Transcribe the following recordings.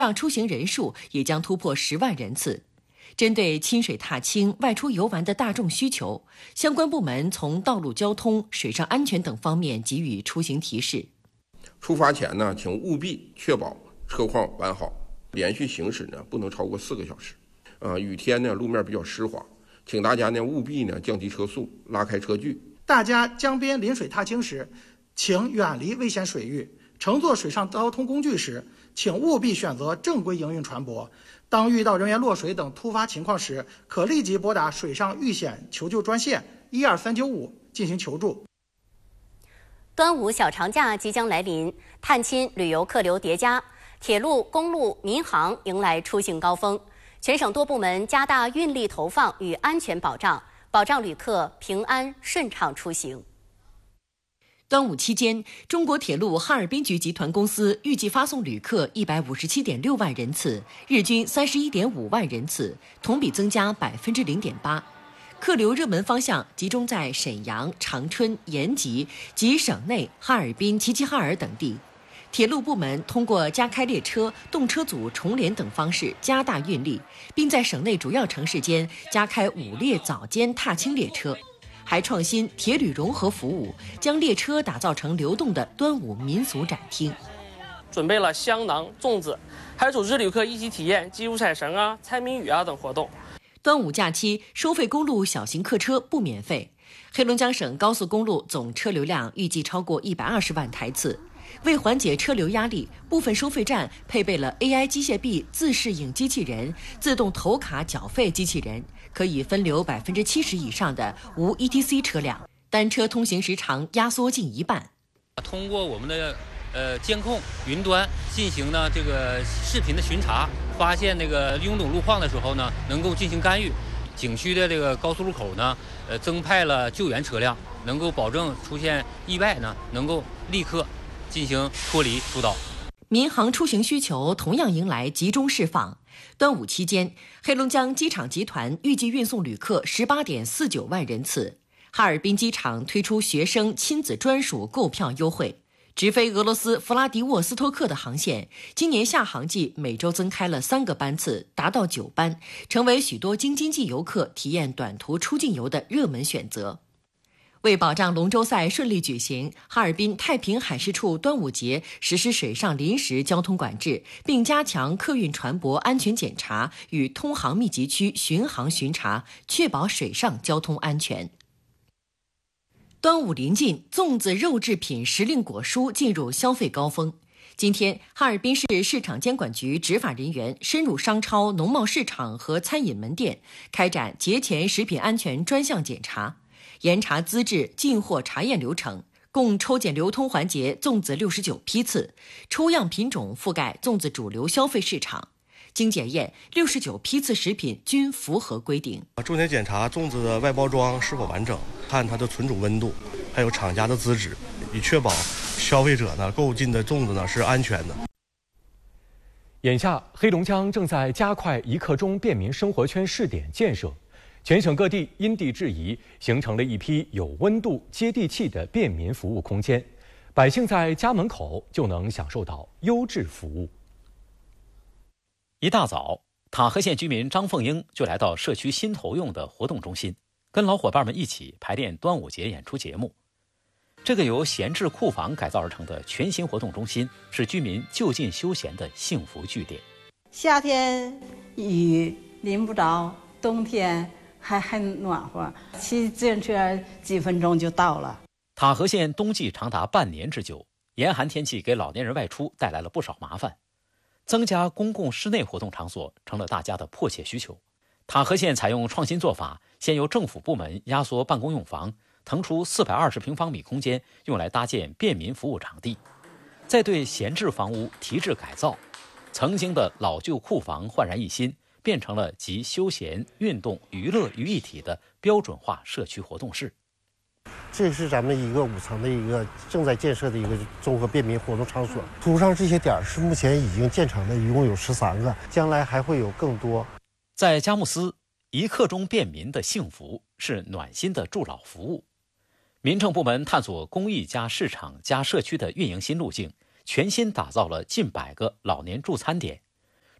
上出行人数也将突破10万人次。针对亲水踏青、外出游玩的大众需求，相关部门从道路交通、水上安全等方面给予出行提示。 出发前呢，请务必确保车况完好，连续行驶呢不能超过4个小时。雨天呢路面比较湿滑，请大家呢务必呢降低车速，拉开车距。 大家江边临水踏青时，请远离危险水域。乘坐水上交通工具时，请务必选择正规营运船舶。当遇到人员落水等突发情况时，可立即拨打水上遇险求救专线12395进行求助。 端午小长假即将来临，探亲旅游客流叠加，铁路、公路、民航迎来出行高峰。全省多部门加大运力投放与安全保障，保障旅客平安顺畅出行。 端午期间，中国铁路哈尔滨局集团公司预计发送旅客157.6万人次，日均31.5万人次，同比增加0.8%。客流热门方向集中在沈阳、长春、延吉及省内哈尔滨、齐齐哈尔等地。铁路部门通过加开列车、动车组重联等方式加大运力，并在省内主要城市间加开5列早间踏青列车。还创新铁旅融合服务，将列车打造成流动的端午民俗展厅。 准备了香囊、粽子，还组织旅客一起体验击竹彩绳啊、猜谜语啊等活动。 端午假期，收费公路小型客车不免费。黑龙江省高速公路总车流量预计超过120万台次。为缓解车流压力，部分收费站配备了 AI 机械臂自适应机器人、自动投卡缴费机器人，可以分流70%以上的无 ETC 车辆，单车通行时长压缩近1半。 通过我们的监控云端进行呢这个视频的巡查，发现那个拥堵路况的时候呢，能够进行干预。景区的这个高速路口呢，增派了救援车辆，能够保证出现意外呢，能够立刻进行脱离疏导。 民航出行需求同样迎来集中释放。端午期间，黑龙江机场集团预计运送旅客18.49万人次。哈尔滨机场推出学生亲子专属购票优惠。直飞俄罗斯弗拉迪沃斯托克的航线，今年下航季每周增开了3个班次，达到9班，成为许多京津冀游客体验短途出境游的热门选择。为保障龙舟赛顺利举行，哈尔滨太平海事处端午节实施水上临时交通管制，并加强客运船舶安全检查与通航密集区巡航巡查，确保水上交通安全。端午临近，粽子、肉制品、时令果蔬进入消费高峰。今天，哈尔滨市市场监管局执法人员深入商超、农贸市场和餐饮门店，开展节前食品安全专项检查，严查资质、进货查验流程，共抽检流通环节粽子69批次，抽样品种覆盖粽子主流消费市场。经检验，69批次食品均符合规定。 重点检查粽子的外包装是否完整，看它的存储温度，还有厂家的资质，以确保消费者购进的粽子是安全的。 眼下，黑龙江正在加快一刻钟便民生活圈试点建设，全省各地因地制宜，形成了一批有温度、接地气的便民服务空间，百姓在家门口就能享受到优质服务。 一大早，塔河县居民张凤英就来到社区新投用的活动中心，跟老伙伴们一起排练端午节演出节目。这个由闲置库房改造而成的全新活动中心，是居民就近休闲的幸福据点。 夏天雨淋不着，冬天还暖和，骑自行车几分钟就到了。 塔河县冬季长达半年之久，严寒天气给老年人外出带来了不少麻烦。增加公共室内活动场所成了大家的迫切需求。塔河县采用创新做法，先由政府部门压缩办公用房，腾出420平方米空间用来搭建便民服务场地，再对闲置房屋提质改造，曾经的老旧库房焕然一新，变成了集休闲、运动、娱乐于一体的标准化社区活动室。 这是咱们一个5层的一个正在建设的一个综合便民活动场所。图上这些点是目前已经建成的，一共有13个，将来还会有更多。 在佳木斯，一刻钟便民的幸福是暖心的助老服务。民政部门探索公益加市场加社区的运营新路径，全新打造了近100个老年助餐点，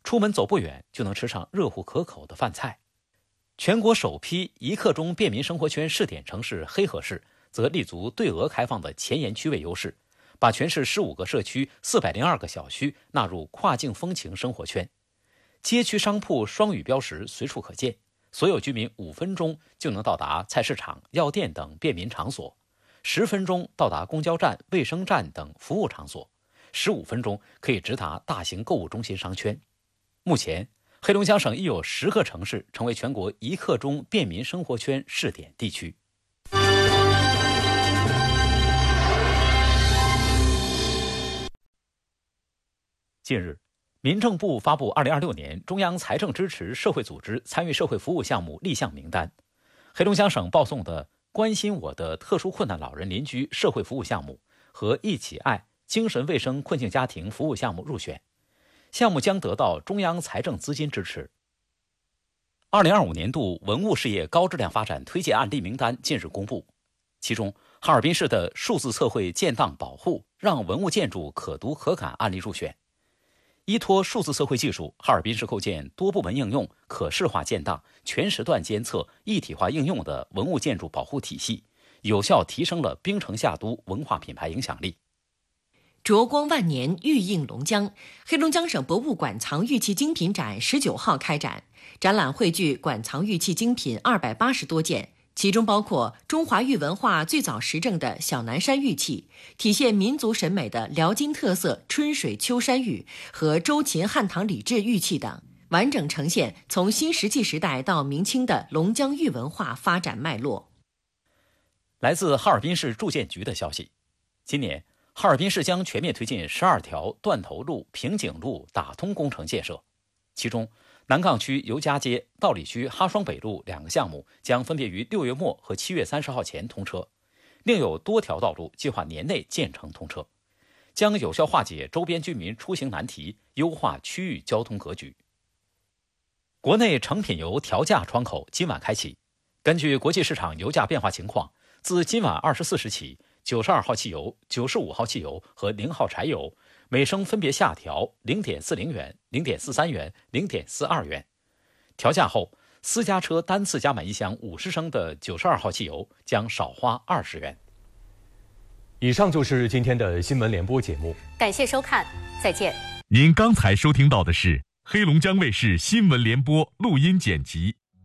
出门走不远就能吃上热乎可口的饭菜。全国首批1克中便民生活圈试点城市黑河市则立足对俄开放的前沿区位优势，把全市15个社区402个小区纳入跨境风情生活圈。街区商铺双语标识随处可见，所有居民5分钟就能到达菜市场、药店等便民场所，10分钟到达公交站、卫生站等服务场所，15分钟可以直达大型购物中心商圈。目前，黑龙江省已有10个城市成为全国1克中便民生活圈试点地区。近日，民政部发布2026年中央财政支持社会组织参与社会服务项目立项名单，黑龙江省报送的关心我的特殊困难老人邻居社会服务项目和一起爱精神卫生困境家庭服务项目入选，项目将得到中央财政资金支持。2025年度文物事业高质量发展推荐案例名单近日公布，其中哈尔滨市的数字测绘建档保护让文物建筑可读可感案例入选。依托数字测绘技术，哈尔滨市构建多部门应用、可视化建档、全时段监测、一体化应用的文物建筑保护体系，有效提升了冰城夏都文化品牌影响力。 灼光万年，玉映龙江。黑龙江省博物馆藏玉器精品展19号开展，展览汇聚馆藏玉器精品280多件，其中包括中华玉文化最早实证的小南山玉器，体现民族审美的辽金特色春水秋山玉和周秦汉唐李制玉器等，完整呈现从新石器时代到明清的龙江玉文化发展脉络。 来自哈尔滨市住建局的消息，今年哈尔滨市将全面推进12条断头路、平井路打通工程建设，其中南岗区尤家街、道里区哈双北路2个项目将分别于6月末和7月30号前通车，另有多条道路计划年内建成通车，将有效化解周边居民出行难题，优化区域交通格局。国内成品油调价窗口今晚开启，根据国际市场油价变化情况，自今晚24时起，92号汽油、95号汽油和0号柴油每升分别下调 0.40 元、0.43元、0.42元。调价后，私家车单次加满1箱50升的92号汽油将少花20元。 以上就是今天的新闻联播节目， 感谢收看，再见。 您刚才收听到的是黑龙江卫视新闻联播录音剪辑。